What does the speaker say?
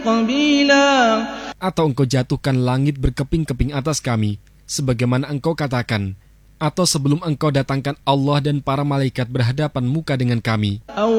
قبيلا. Atau engkau jatuhkan langit berkeping-keping atas kami, sebagaimana engkau katakan, atau sebelum engkau datangkan Allah dan para malaikat berhadapan muka dengan kami.